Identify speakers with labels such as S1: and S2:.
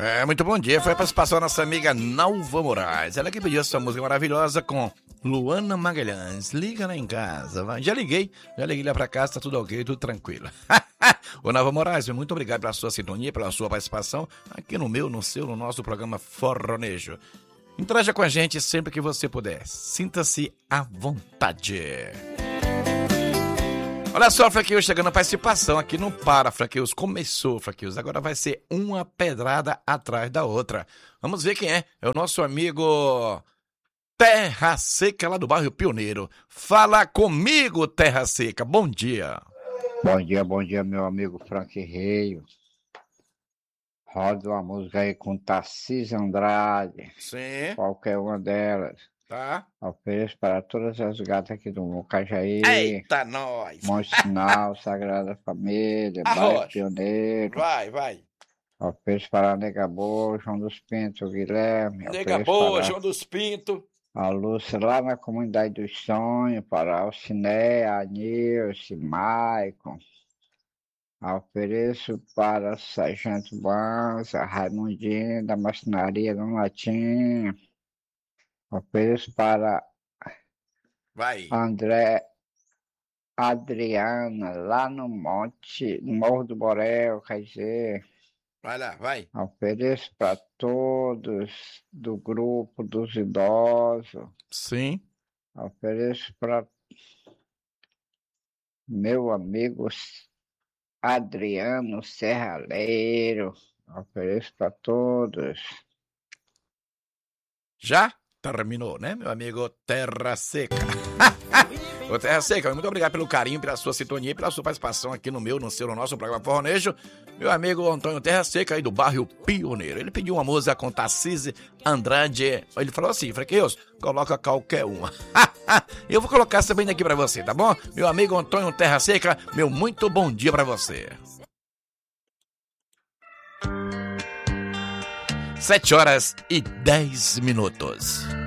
S1: Muito bom dia. Foi a participação da nossa amiga Nalva Moraes. Ela que pediu essa música maravilhosa com Luana Magalhães. Liga lá em casa. Vai. Já liguei lá pra casa, tá tudo ok, tudo tranquilo. Ô Nalva Moraes, muito obrigado pela sua sintonia, pela sua participação aqui no meu, no seu, no nosso programa Forronejo. Interaja com a gente sempre que você puder. Sinta-se à vontade. Olha só, Fraqueus, chegando a participação aqui no Para, Fraqueus. Começou, Fraqueus. Agora vai ser uma pedrada atrás da outra. Vamos ver quem é. É o nosso amigo Terra Seca, lá do bairro Pioneiro. Fala comigo, Terra Seca. Bom dia.
S2: Bom dia, meu amigo Frank Reio. Roda uma música aí com Tarcísio Andrade.
S1: Sim.
S2: Qualquer uma delas.
S1: Tá.
S2: Ofereço para todas as gatas aqui do Mocajaí.
S1: Eita, nós.
S2: Monte Sinal, Sagrada Família, bairro Pioneiro.
S1: Vai.
S2: Ofereço para a Nega Boa, João dos Pintos, Guilherme.
S1: Nega Boa, João dos Pintos.
S2: A Lúcia lá na Comunidade dos Sonhos, para a Alciné, a Nilce, Maicon. Ofereço para Sargento Banza, Raimundinho, da Marcenaria do Latim. Ofereço para André Adriana, lá no Morro do Borel, quer dizer.
S1: Vai lá, vai.
S2: Ofereço para todos do grupo dos idosos.
S1: Sim.
S2: Ofereço para meu amigo Adriano Serraleiro. Ofereço para todos.
S1: Já terminou, né, meu amigo Terra Seca? Ô Terra Seca, muito obrigado pelo carinho, pela sua sintonia e pela sua participação aqui no meu, no seu, no nosso programa Forronejo. Meu amigo Antônio Terra Seca, aí do bairro Pioneiro. Ele pediu uma música com Tarcísio Andrade. Ele falou assim, Fraqueus, coloca qualquer uma. Eu vou colocar essa bem aqui pra você, tá bom? Meu amigo Antônio Terra Seca, meu muito bom dia pra você. 7 horas e 10 minutos.